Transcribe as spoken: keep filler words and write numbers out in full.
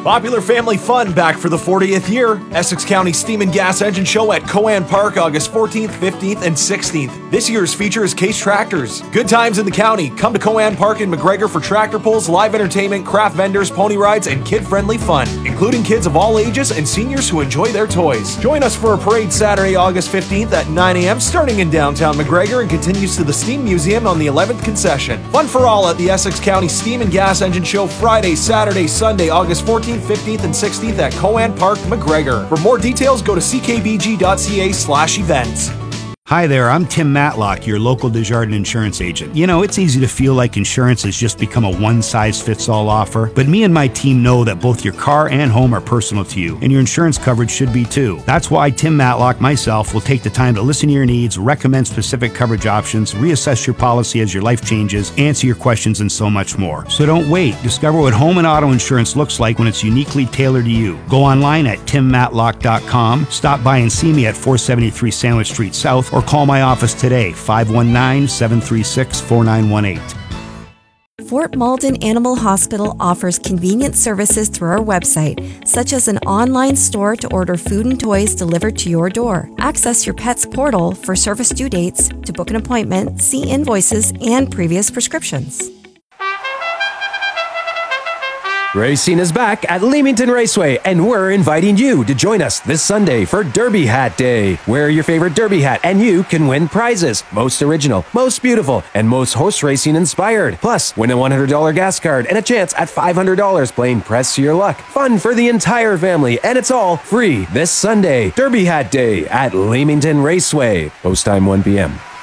Popular family fun back for the fortieth year. Essex County Steam and Gas Engine Show at Coan Park, August fourteenth, fifteenth, and sixteenth. This year's feature is Case Tractors. Good times in the county. Come to Coan Park in McGregor for tractor pulls, live entertainment, craft vendors, pony rides, and kid-friendly fun, including kids of all ages and seniors who enjoy their toys. Join us for a parade Saturday, August fifteenth at nine a.m. starting in downtown McGregor and continues to the Steam Museum on the eleventh concession. Fun for all at the Essex County Steam and Gas Engine Show Friday, Saturday, Sunday, August fourteenth, fifteenth, and sixteenth at Coan Park, McGregor. For more details, go to c k b g dot c a slash events. Hi there, I'm Tim Matlock, your local Desjardins insurance agent. You know, it's easy to feel like insurance has just become a one-size-fits-all offer, but me and my team know that both your car and home are personal to you, and your insurance coverage should be too. That's why Tim Matlock, myself, will take the time to listen to your needs, recommend specific coverage options, reassess your policy as your life changes, answer your questions, and so much more. So don't wait. Discover what home and auto insurance looks like when it's uniquely tailored to you. Go online at tim matlock dot com, stop by and see me at four seventy-three Sandwich Street South, or call my office today, five one nine, seven three six, four nine one eight. Fort Malden Animal Hospital offers convenient services through our website, such as an online store to order food and toys delivered to your door. Access your pet's portal for service due dates, to book an appointment, see invoices, and previous prescriptions. Racing is back at Leamington Raceway, and we're inviting you to join us this Sunday for Derby Hat Day. Wear your favorite Derby hat, and you can win prizes. Most original, most beautiful, and most horse racing inspired. Plus, win a one hundred dollars gas card and a chance at five hundred dollars playing Press Your Luck. Fun for the entire family, and it's all free this Sunday. Derby Hat Day at Leamington Raceway. Post time one p.m.